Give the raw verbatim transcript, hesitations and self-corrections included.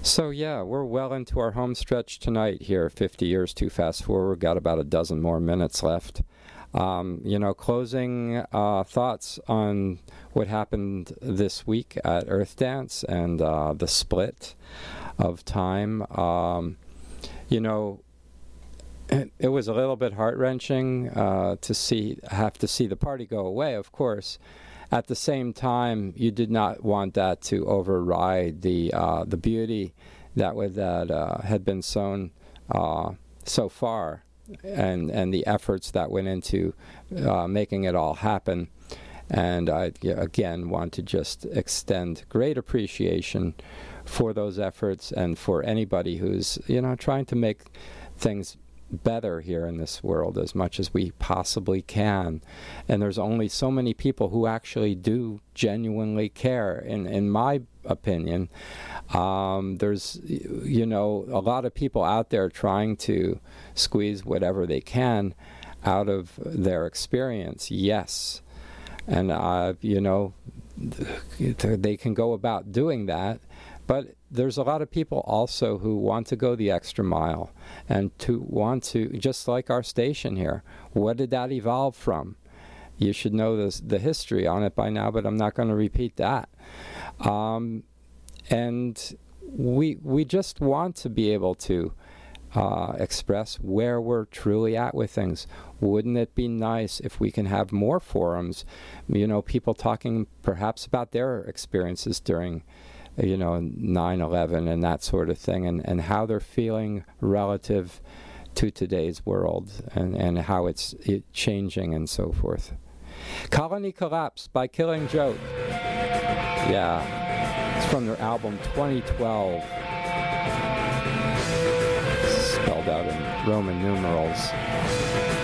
So yeah, we're well into our home stretch tonight here. fifty years to fast forward. Got about a dozen more minutes left. Um, you know, closing uh, thoughts on what happened this week at Earth Dance and uh, the split of time. Um, you know, it, it was a little bit heart-wrenching uh, to see have to see the party go away, of course. At the same time, you did not want that to override the uh, the beauty that would, that uh, had been sown uh, so far, and and the efforts that went into uh, making it all happen. And I again want to just extend great appreciation for those efforts and for anybody who's you know trying to make things better here in this world as much as we possibly can. And there's only so many people who actually do genuinely care, in in my opinion. Um, there's you know a lot of people out there trying to squeeze whatever they can out of their experience, yes, and uh, you know they can go about doing that. But there's a lot of people also who want to go the extra mile and to want to, just like our station here. What did that evolve from? You should know this, the history on it by now, but I'm not going to repeat that. Um, and we we just want to be able to uh, express where we're truly at with things. Wouldn't it be nice if we can have more forums, you know, people talking perhaps about their experiences during you know, nine eleven and that sort of thing, and, and how they're feeling relative to today's world, and, and how it's it changing and so forth. Colony Collapse by Killing Joke. Yeah, it's from their album twenty twelve, spelled out in Roman numerals.